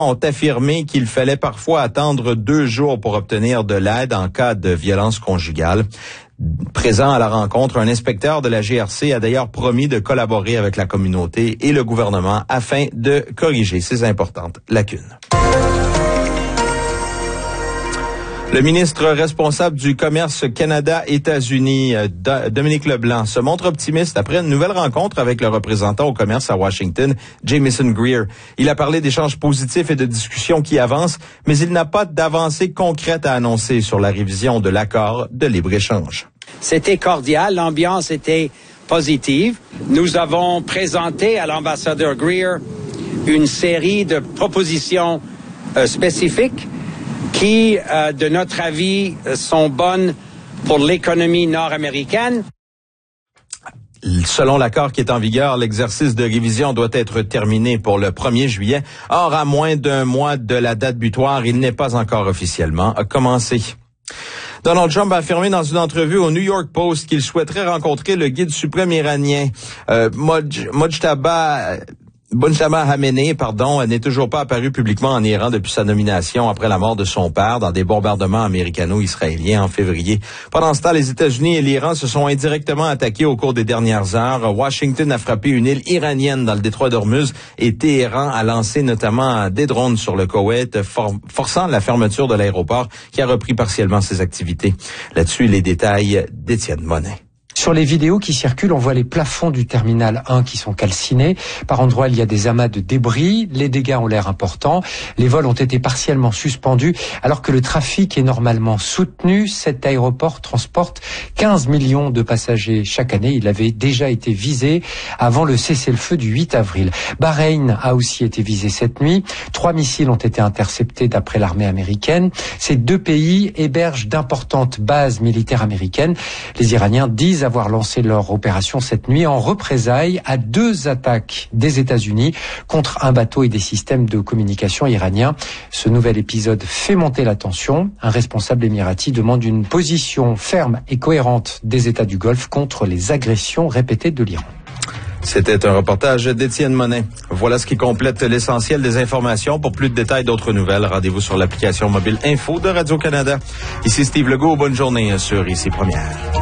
ont affirmé qu'il fallait parfois attendre 2 jours pour obtenir de l'aide en cas de violence conjugale. Présent à la rencontre, un inspecteur de la GRC a d'ailleurs promis de collaborer avec la communauté et le gouvernement afin de corriger ces importantes lacunes. Le ministre responsable du commerce Canada-États-Unis, Dominique Leblanc, se montre optimiste après une nouvelle rencontre avec le représentant au commerce à Washington, Jamieson Greer. Il a parlé d'échanges positifs et de discussions qui avancent, mais il n'a pas d'avancée concrète à annoncer sur la révision de l'accord de libre-échange. C'était cordial, l'ambiance était positive. Nous avons présenté à l'ambassadeur Greer une série de propositions spécifiques qui, de notre avis, sont bonnes pour l'économie nord-américaine. Selon l'accord qui est en vigueur, l'exercice de révision doit être terminé pour le 1er juillet. Or, à moins d'1 mois de la date butoir, il n'est pas encore officiellement commencé. Donald Trump a affirmé dans une entrevue au New York Post qu'il souhaiterait rencontrer le guide suprême iranien, Mojtaba Khamenei, n'est toujours pas apparu publiquement en Iran depuis sa nomination après la mort de son père dans des bombardements américano-israéliens en février. Pendant ce temps, les États-Unis et l'Iran se sont indirectement attaqués au cours des dernières heures. Washington a frappé une île iranienne dans le détroit d'Ormuz et Téhéran a lancé notamment des drones sur le Koweït, forçant la fermeture de l'aéroport qui a repris partiellement ses activités. Là-dessus, les détails d'Étienne Monin. Sur les vidéos qui circulent, on voit les plafonds du terminal 1 qui sont calcinés. Par endroits, il y a des amas de débris. Les dégâts ont l'air importants. Les vols ont été partiellement suspendus alors que le trafic est normalement soutenu. Cet aéroport transporte 15 millions de passagers chaque année. Il avait déjà été visé avant le cessez-le-feu du 8 avril. Bahreïn a aussi été visé cette nuit. 3 missiles ont été interceptés d'après l'armée américaine. Ces 2 pays hébergent d'importantes bases militaires américaines. Les Iraniens disent avoir lancé leur opération cette nuit en représailles à 2 attaques des États-Unis contre un bateau et des systèmes de communication iraniens. Ce nouvel épisode fait monter la tension. Un responsable émirati demande une position ferme et cohérente des États du Golfe contre les agressions répétées de l'Iran. C'était un reportage d'Étienne Monin. Voilà ce qui complète l'essentiel des informations. Pour plus de détails, d'autres nouvelles, rendez-vous sur l'application mobile Info de Radio-Canada. Ici Steve Legault, bonne journée sur Ici Première.